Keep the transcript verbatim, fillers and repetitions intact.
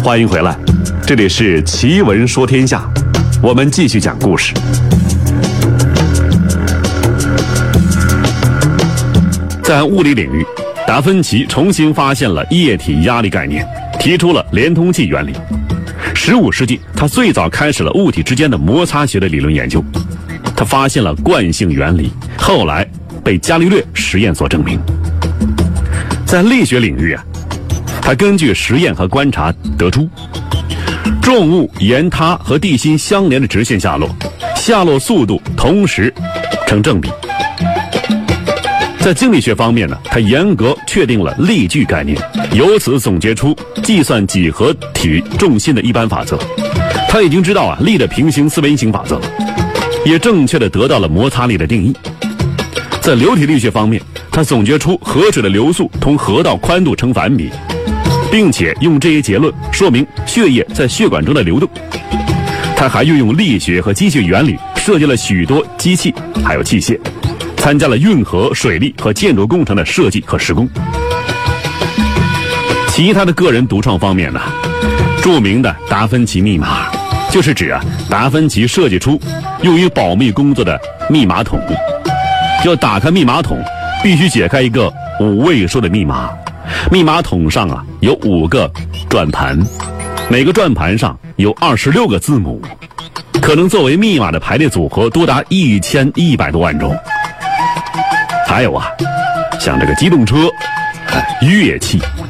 欢迎回来，这里是奇闻说天下，我们继续讲故事。在物理领域，达芬奇重新发现了液体压力概念，提出了连通器原理。十五世纪，他最早开始了物体之间的摩擦学的理论研究。他发现了惯性原理，后来被伽利略实验所证明。在力学领域啊，他根据实验和观察得出，重物沿它和地心相连的直线下落，下落速度同时成正比。在经济学方面呢，他严格确定了力矩概念，由此总结出计算几何体重心的一般法则。他已经知道啊力的平行四边形法则，也正确的得到了摩擦力的定义。在流体力学方面，他总结出河水的流速同河道宽度成反比，并且用这一结论说明血液在血管中的流动。他还运用力学和机械原理设计了许多机器还有器械，参加了运河、水利和建筑工程的设计和施工。其他的个人独创方面呢，著名的达芬奇密码，就是指啊达芬奇设计出用于保密工作的密码筒。要打开密码筒，必须解开一个五位数的密码。密码筒上啊有五个转盘，每个转盘上有二十六个字母，可能作为密码的排列组合多达一千一百多万种。还有啊，像这个机动车、乐器、